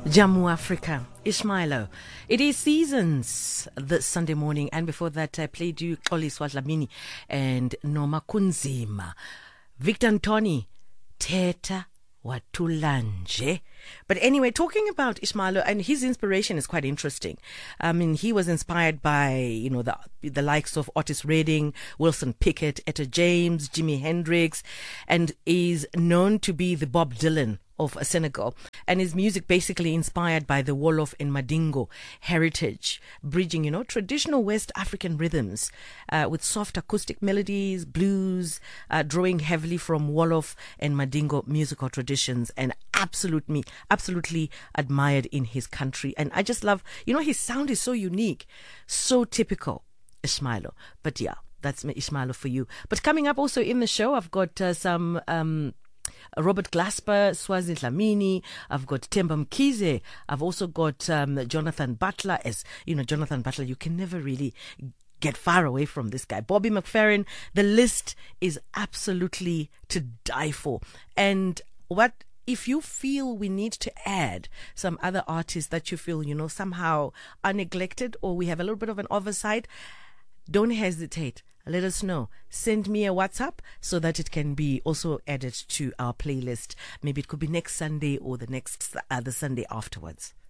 Jammu Africa, Ismailo. It is Seasons this Sunday morning, and before that I played you Xoliswa Dlamini and Noma Kunzima. Victor Ntoni, Teta Watulanje. But anyway, talking about Ismailo, and his inspiration is quite interesting. I mean, he was inspired by, the likes of Otis Redding, Wilson Pickett, Etta James, Jimi Hendrix, and is known to be the Bob Dylan of Senegal, and his music basically inspired by the Wolof and Mandingo heritage, bridging, traditional West African rhythms with soft acoustic melodies, blues, drawing heavily from Wolof and Mandingo musical traditions, and absolutely admired in his country. And I just love, his sound is so unique, so typical, Ismailo. But yeah, that's Ismailo for you. But coming up also in the show, I've got some Robert Glasper, Swazi Dlamini. I've got Themba Mkhize. I've also got Jonathan Butler. As you know, Jonathan Butler, you can never really get far away from this guy. Bobby McFerrin. The list is absolutely to die for. And if you feel we need to add some other artists that you feel, somehow are neglected, or we have a little bit of an oversight, don't hesitate. Let us know. Send me a WhatsApp so that it can be also added to our playlist. Maybe it could be next Sunday or the Sunday afterwards.